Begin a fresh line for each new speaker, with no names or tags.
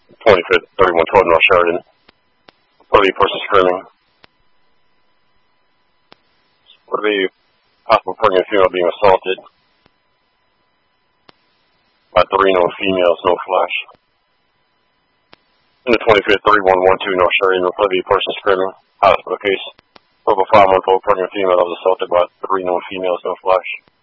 25th, 3112 North Sheridan. Reported a person screaming. Reported a possible pregnant female being assaulted by 3 known females, no flash. In the 25th, 3112 North Sheridan, reported a person screaming. Hospital case. Over 5-month-old pregnant female that was assaulted by 3 known females, no flash.